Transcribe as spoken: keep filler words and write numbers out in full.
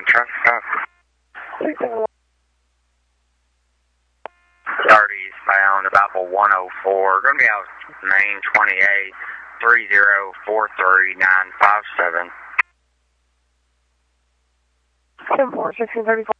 thirty eastbound, about for one oh four. Going to be out Main twenty-eight, three zero four three nine five seven. ten four, sixteen thirty-four.